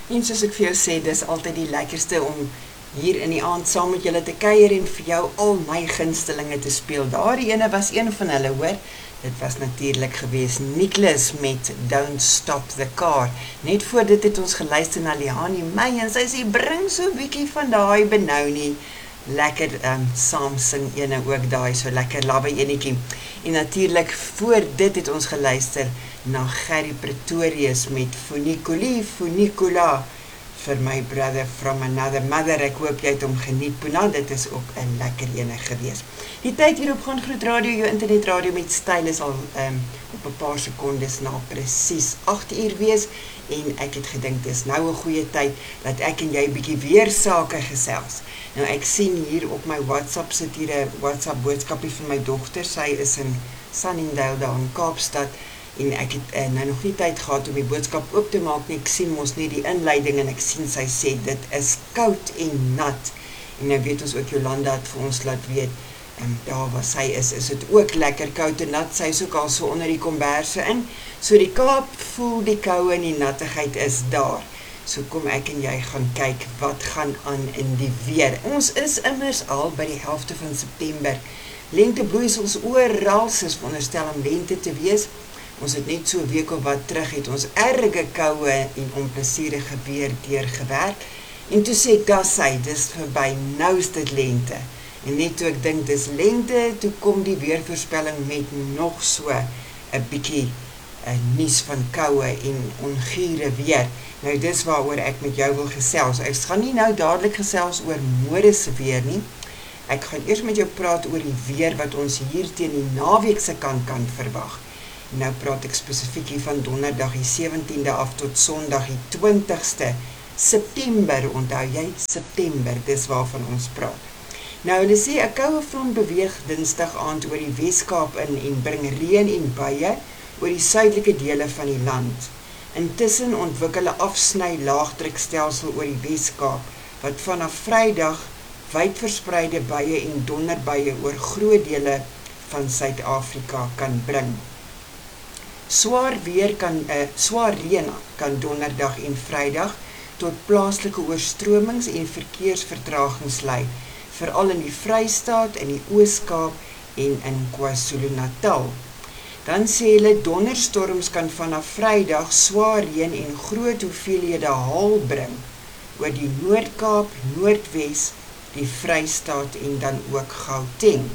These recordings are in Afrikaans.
En soos ek vir jou sê, dis altyd die lekkerste om hier in die aand saam met julle te kuier en vir jou al my gunstelinge te speel. Daardie ene was een van hulle, hoor. Dit was natuurlik gewees Nicholas met Don't Stop the Car. Net voor dit het ons geluister na Liani May en sy sê, bring so 'n bietjie van daai benou nie. Lekker saam sing ene ook daai, so lekker labbe enetjie. En natuurlik voor dit het ons geluister na Gerry Pretorius met Funiculi, Funicula, vir my brother from another mother. Ek hoop jy het hom geniet, Puna, dit is ook 'n lekker ene gewees. Die tyd hier op Gaan Groet Radio, jou internetradio met styl is al op 'n paar sekondes na presies 8 uur wees, en ek het gedink, dis nou 'n goeie tyd, dat ek en jy bietjie weer sake gesels. Nou ek sien hier op my WhatsApp, sit hier 'n WhatsApp boodskapie van my dogter, sy is in Sunningdale daar in Kaapstad, en ek het nou nog nie tyd gehad om die boodskap oop te maak nie. Ek sien mos nie die inleiding en ek sien sy sê, dit is koud en nat, en nou weet ons ook, Jolanda het vir ons laat weet, daar waar sy is dit ook lekker koud en nat, sy is ook al so onder die komberse in, so die Kaap voel die koue en die nattigheid is daar. So kom ek en jy gaan kyk wat gaan aan in die weer. Ons is immers al by die helfte van September. Lentebloeisels oral is veronderstel om lente te wees. Ons het net so 'n week of wat terug het ons erge koue en onplesierige weer deurgewerk. En toe sê ek, daar sy, dis verby, nou is dit lente. En net toe ek dink dis lente, toe kom die weervoorspelling met nog so 'n bietjie nuus van koue en ongure weer. Nou dis waaroor ek met jou wil gesels. Ek gaan nie nou dadelik gesels oor môre se weer nie. Ek gaan eers met jou praat oor die weer wat ons hier teen die naweek se kant kan verwag. Nou praat ek spesifiek hier van donderdag die 17de af tot sondag die 20ste September, onthou jy, September, dis waarvan ons praat. Nou hulle sê, 'n koue front beweeg dinsdag aand oor die Weskaap in en bring reën en buie oor die suidelike dele van die land. Intussen ontwikkel 'n afsny laagdrukstelsel oor die Weskaap, wat vanaf Vrydag wydverspreide buie en donderbuie oor groot dele van Suid-Afrika kan bring. Swaar reën kan donderdag en Vrydag tot plaaslike oorstromings en verkeersvertragings lei, veral in die Vrystaat, in die Oos-Kaap en in KwaZulu-Natal. Dan sê hulle, donderstorms kan vanaf Vrydag swaar reën en groot hoeveelhede haal bring oor die Noord-Kaap, Noordwes, die Vrystaat en dan ook Gauteng.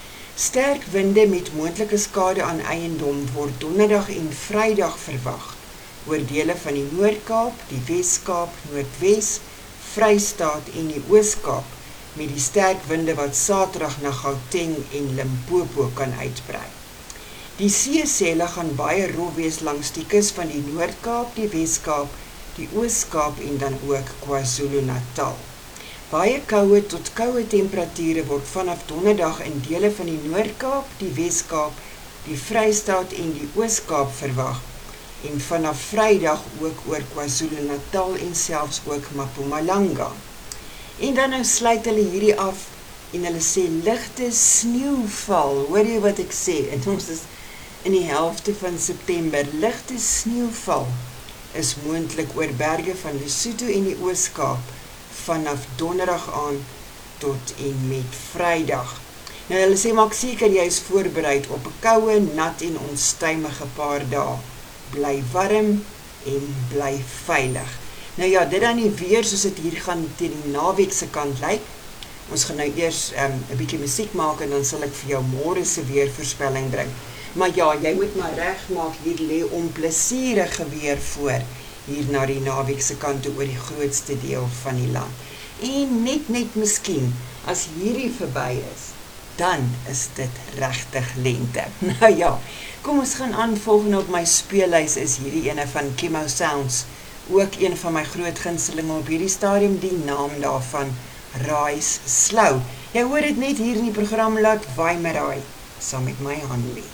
Sterk winde met moontlike skade aan eiendom word donderdag en Vrydag verwag oor dele van die Noord-Kaap, die Wes-Kaap, Noordwes, Vrystaat en die Oos-Kaap, met die sterk winde wat Saterdag na Gauteng en Limpopo kan uitbrei. Die seeselle gaan baie rof wees langs die kus van die Noord-Kaap, die Wes-Kaap, die Oos-Kaap en dan ook KwaZulu-Natal. Baie koue tot koue temperature word vanaf donderdag in dele van die Noord-Kaap, die Wes-Kaap, die Vrystaat en die Oos-Kaap verwag, en vanaf Vrydag ook oor KwaZulu-Natal en selfs ook Mpumalanga. En dan nou sluit hulle hierdie af en hulle sê ligte sneeuval. Hoor jy wat ek sê? En ons is in die helfte van September. Ligte sneeuval is moontlik oor berge van Lesotho en die Oos-Kaap vanaf donderdag aan tot en met Vrydag. Nou hulle sê, maak seker jy is voorbereid op 'n koue, nat en onstuimige paar dae. Bly warm en bly veilig. Nou ja, dit dan nie weer soos dit hier gaan teen die naweek se kant lyk. Ons gaan nou eers 'n bietjie musiek maak en dan sal ek vir jou môre se weervoorspelling bring. Maar ja, jy moet maar regmaak, hier lê onplesierige weer voor, hier na die naweek se kant oor die grootste deel van die land. En net miskien, as hierdie verby is, dan is dit regtig lente. Nou ja, kom ons gaan aan. Volgende op my speellys is hierdie ene van Chemo Sounds, ook een van my groot gunstelinge op hierdie stadium, die naam daarvan, Rise Slow. Jy hoor dit net hier in die program, laat waai met raai, saam met my Hanlie.